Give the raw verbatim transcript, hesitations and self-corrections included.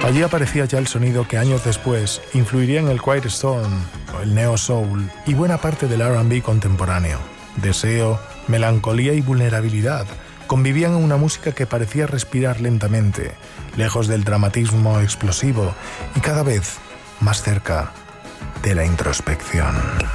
Allí aparecía ya el sonido que años después influiría en el Quiet Storm, el Neo Soul y buena parte del R and B contemporáneo. Deseo, melancolía y vulnerabilidad convivían en una música que parecía respirar lentamente, lejos del dramatismo explosivo y cada vez más cerca de la introspección.